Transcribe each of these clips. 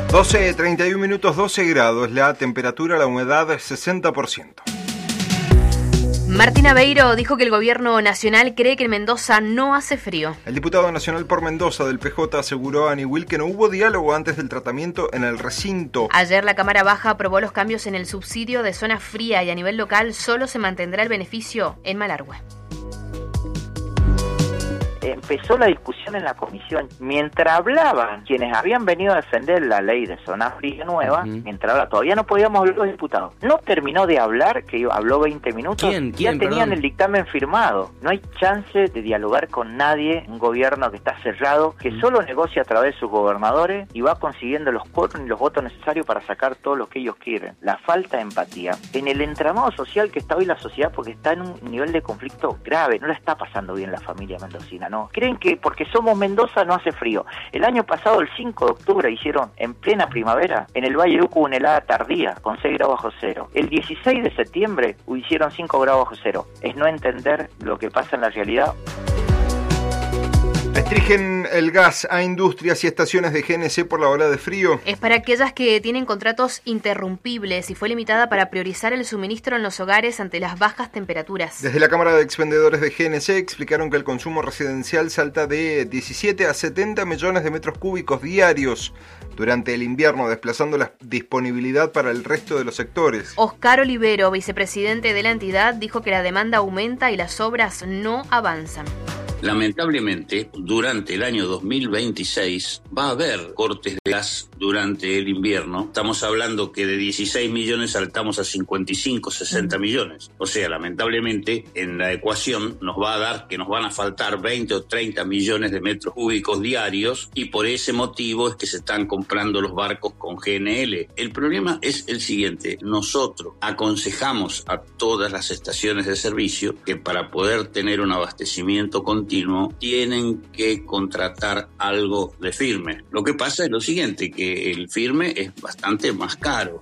12:31, 12 grados, la temperatura, la humedad 60%. Martín Aveiro dijo que el gobierno nacional cree que en Mendoza no hace frío. El diputado nacional por Mendoza del PJ aseguró a Niwil que no hubo diálogo antes del tratamiento en el recinto. Ayer la Cámara Baja aprobó los cambios en el subsidio de zona fría y a nivel local solo se mantendrá el beneficio en Malargüe. Empezó la discusión en la comisión. Mientras hablaban quienes habían venido a defender la ley de zona fría nueva, mientras hablaban, todavía no podíamos hablar los diputados. No terminó de hablar, que habló 20 minutos, ya tenían el dictamen firmado. No hay chance de dialogar con nadie, un gobierno que está cerrado, que solo negocia a través de sus gobernadores y va consiguiendo los quórum y los votos necesarios para sacar todo lo que ellos quieren. La falta de empatía en el entramado social que está hoy la sociedad, porque está en un nivel de conflicto grave, no la está pasando bien la familia mendocina, ¿no? Creen que porque somos Mendoza no hace frío. El año pasado, el 5 de octubre, hicieron en plena primavera, en el Valle de Uco, una helada tardía, con 6 grados bajo cero. El 16 de septiembre hicieron 5 grados bajo cero. Es no entender lo que pasa en la realidad. Restringen el gas a industrias y estaciones de GNC por la ola de frío. Es para aquellas que tienen contratos interrumpibles y fue limitada para priorizar el suministro en los hogares ante las bajas temperaturas. Desde la Cámara de Expendedores de GNC explicaron que el consumo residencial salta de 17 a 70 millones de metros cúbicos diarios durante el invierno, desplazando la disponibilidad para el resto de los sectores. Oscar Olivero, vicepresidente de la entidad, dijo que la demanda aumenta y las obras no avanzan. Lamentablemente, durante el año 2026 va a haber cortes de gas durante el invierno. Estamos hablando que de 16 millones saltamos a 55, 60 millones. O sea, lamentablemente, en la ecuación nos va a dar que nos van a faltar 20 o 30 millones de metros cúbicos diarios y por ese motivo es que se están comprando los barcos con GNL. El problema es el siguiente. Nosotros aconsejamos a todas las estaciones de servicio que para poder tener un abastecimiento continuo tienen que contratar algo de firme. Lo que pasa es lo siguiente, que el firme es bastante más caro.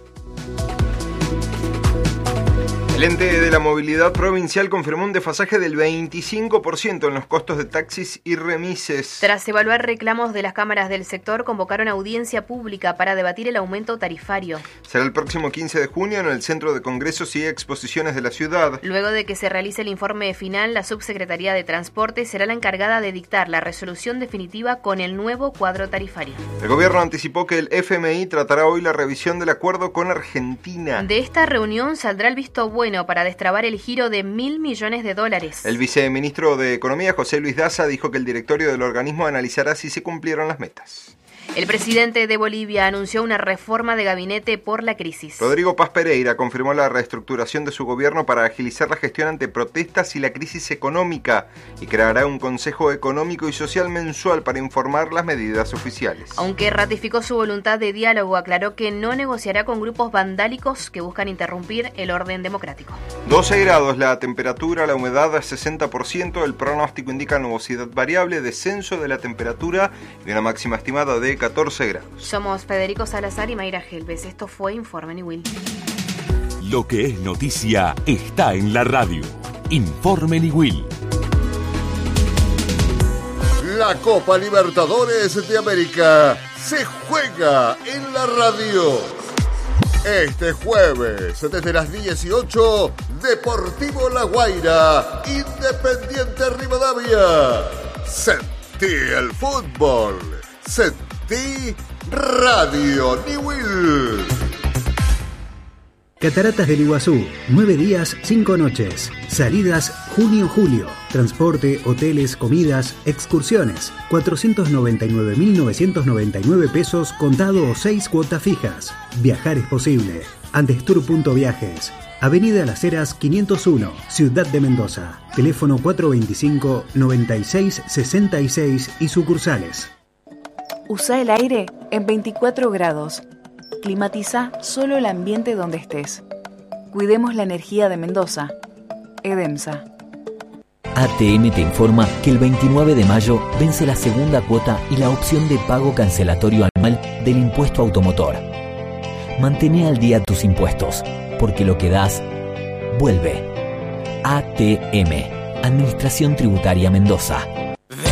El ente de la movilidad provincial confirmó un desfasaje del 25% en los costos de taxis y remises. Tras evaluar reclamos de las cámaras del sector, convocaron audiencia pública para debatir el aumento tarifario. Será el próximo 15 de junio en el Centro de Congresos y Exposiciones de la ciudad. Luego de que se realice el informe final, la Subsecretaría de Transporte será la encargada de dictar la resolución definitiva con el nuevo cuadro tarifario. El gobierno anticipó que el FMI tratará hoy la revisión del acuerdo con Argentina. De esta reunión saldrá el visto bueno para destrabar el giro de $1.000 millones. El viceministro de Economía, José Luis Daza, dijo que el directorio del organismo analizará si se cumplieron las metas. El presidente de Bolivia anunció una reforma de gabinete por la crisis. Rodrigo Paz Pereira confirmó la reestructuración de su gobierno para agilizar la gestión ante protestas y la crisis económica y creará un consejo económico y social mensual para informar las medidas oficiales. Aunque ratificó su voluntad de diálogo, aclaró que no negociará con grupos vandálicos que buscan interrumpir el orden democrático. 12 grados la temperatura, la humedad 60%, el pronóstico indica nubosidad variable, descenso de la temperatura y una máxima estimada de 14 grados. Somos Federico Salazar y Mayra Gelbes. Esto fue Informe Niwil. Lo que es noticia está en la radio. Informe Niwil. La Copa Libertadores de América se juega en la radio. Este jueves, desde las 18, Deportivo La Guaira, Independiente Rivadavia. Sentí el fútbol. Sentí Radio Niwil. Cataratas del Iguazú, 9 días, 5 noches. Salidas junio-julio. Transporte, hoteles, comidas, excursiones. 499.999 pesos contado o 6 cuotas fijas. Viajar es posible. Andestur.viajes. Avenida Las Heras 501, Ciudad de Mendoza. Teléfono 425-9666 y sucursales. Usa el aire en 24 grados. Climatiza solo el ambiente donde estés. Cuidemos la energía de Mendoza. EDEMSA. ATM te informa que el 29 de mayo vence la segunda cuota y la opción de pago cancelatorio anual del impuesto automotor. Mantén al día tus impuestos, porque lo que das, vuelve. ATM, Administración Tributaria Mendoza.